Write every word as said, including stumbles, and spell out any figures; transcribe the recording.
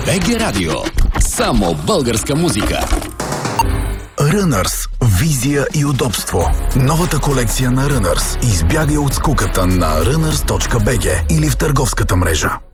би джи Радио. Само българска музика. Runners. Визия и удобство. Новата колекция на Runners. Избягай от скуката на runners точка би джи или в търговската мрежа.